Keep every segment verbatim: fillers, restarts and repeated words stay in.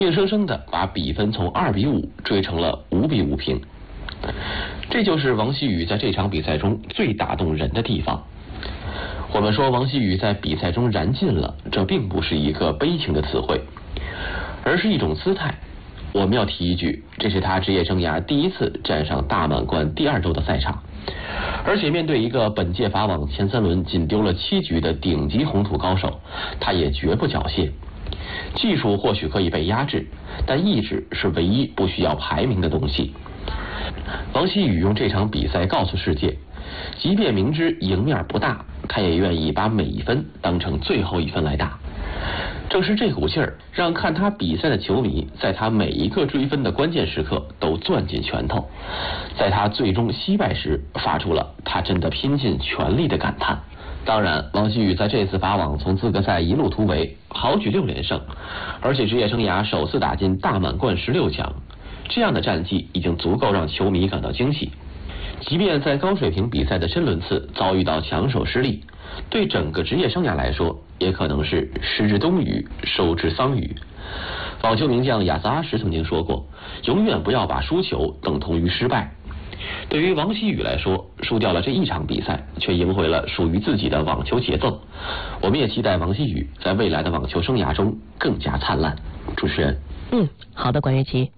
硬生生的把比分从二比五追成了五比五平。这就是王希雨在这场比赛中最打动人的地方。我们说王希雨在比赛中燃尽了，这并不是一个悲情的词汇，而是一种姿态。我们要提一句，这是他职业生涯第一次站上大满贯第二周的赛场，而且面对一个本届法网前三轮仅丢了七局的顶级红土高手，他也绝不缴械。技术或许可以被压制，但意志是唯一不需要排名的东西。王希雨用这场比赛告诉世界，即便明知赢面不大，他也愿意把每一分当成最后一分来打。正是这股劲儿，让看他比赛的球迷在他每一个追分的关键时刻都攥紧拳头，在他最终惜败时发出了他真的拼尽全力的感叹。当然，王希雨在这次法网从资格赛一路突围，豪举六连胜，而且职业生涯首次打进大满贯十六强，这样的战绩已经足够让球迷感到惊喜。即便在高水平比赛的深轮次遭遇到强手失利，对整个职业生涯来说，也可能是失之冬雨，收之桑榆。网球名将亚瑟阿什曾经说过，永远不要把输球等同于失败。对于王希雨来说，输掉了这一场比赛，却赢回了属于自己的网球节奏。我们也期待王希雨在未来的网球生涯中更加灿烂。主持人， 嗯，好的，管乐琪。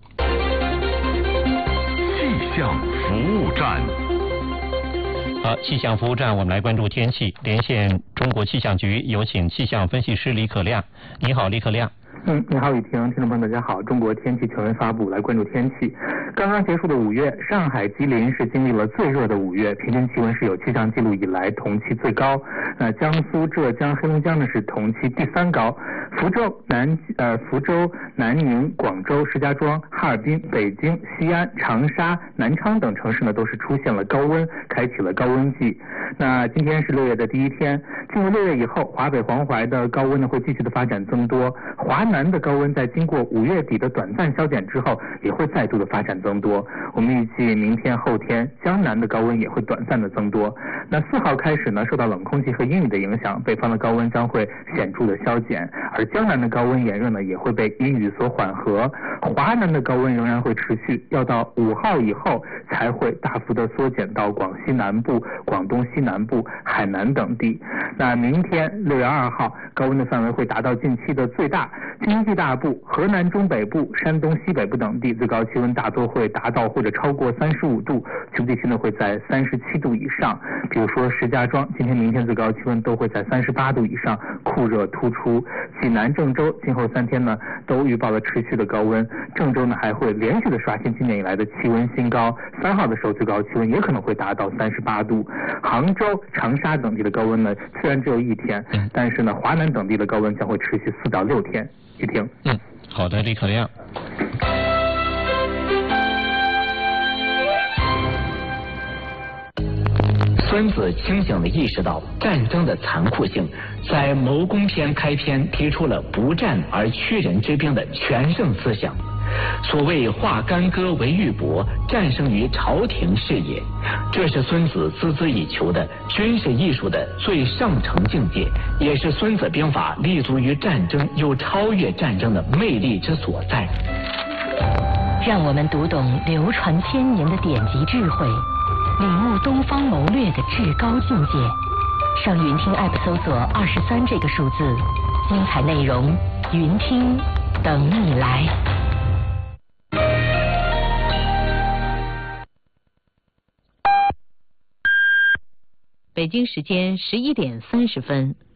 气象服务站。 好，气象服务站，我们来关注天气。连线中国气象局，有请气象分析师李可亮。你好，李可亮。 嗯，你好，雨婷，听众朋友大家好。中国天气全文发布，来关注天气。刚刚结束的五月，上海、吉林是经历了最热的五月，平均气温是有气象记录以来同期最高。那江苏、浙江、黑龙江呢是同期第三高。福州、南呃福州、南宁、广州、石家庄、哈尔滨、北京、西安、长沙、南昌等城市呢都是出现了高温，开启了高温季。那今天是六月的第一天，进入六月以后，华北、黄淮的高温呢会继续的发展增多，华南的高温在经过五月底的短暂消减之后，也会再度的发展增多。我们预计明天、后天，江南的高温也会短暂的增多。那四号开始呢，受到冷空气和阴雨的影响，北方的高温将会显著的消减，而江南的高温炎热呢也会被阴雨所缓和。华南的高温仍然会持续，要到五号以后才会大幅的缩减到广西南部、广东西南部、海南等地。那明天六月二号，高温的范围会达到近期的最大，经济大部、河南中北部、山东西北部等地最高气温大多会达到或者超过三十五度，局部地区呢会在三十七度以上。比如说石家庄，今天、明天最高气温都会在三十八度以上，酷热突出。济南、郑州今后三天呢都预报了持续的高温，郑州呢还会连续的刷新今年以来的气温新高，三号的时候最高气温也可能会达到三十八度。杭州、长沙等地的高温呢虽然只有一天，但是呢华南等地的高温将会持续四到六天。雨婷， 嗯，好的，李可亮。 孙子清醒地意识到战争的残酷性，在《谋攻篇》开篇提出了不战而屈人之兵的全胜思想。所谓化干戈为玉帛，战胜于朝廷是也。这是孙子孜孜以求的军事艺术的最上乘境界，也是孙子兵法立足于战争又超越战争的魅力之所在。 让我们读懂流传千年的典籍智慧，领悟东方谋略的至高境界。上云听 App 搜索二十三这个数字，精彩内容云听等你来。北京时间十一点三十分。